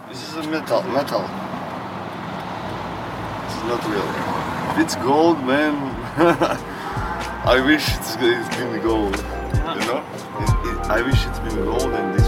This is a metal. It's not real. If it's gold, man, I wish it's been gold. You know? I wish it's been gold and this